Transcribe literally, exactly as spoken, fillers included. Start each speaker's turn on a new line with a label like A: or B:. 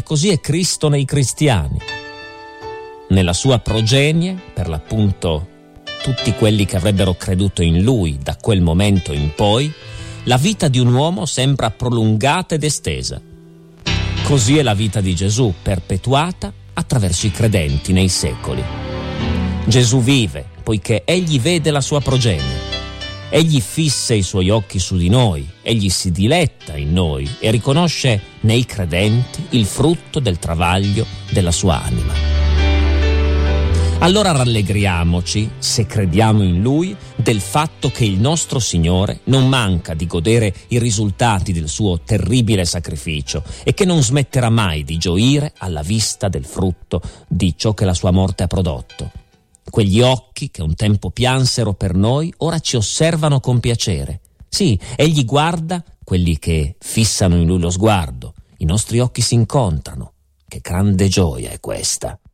A: così è Cristo nei cristiani. Nella sua progenie, per l'appunto tutti quelli che avrebbero creduto in lui da quel momento in poi, la vita di un uomo sembra prolungata ed estesa. Così è la vita di Gesù, perpetuata attraverso i credenti nei secoli. Gesù vive, poiché egli vede la sua progenie. Egli fissa i suoi occhi su di noi, egli si diletta in noi e riconosce nei credenti il frutto del travaglio della sua anima. Allora rallegriamoci, se crediamo in Lui, del fatto che il nostro Signore non manca di godere i risultati del suo terribile sacrificio e che non smetterà mai di gioire alla vista del frutto di ciò che la sua morte ha prodotto. Quegli occhi che un tempo piansero per noi ora ci osservano con piacere. Sì, egli guarda quelli che fissano in Lui lo sguardo. I nostri occhi si incontrano. Che grande gioia è questa!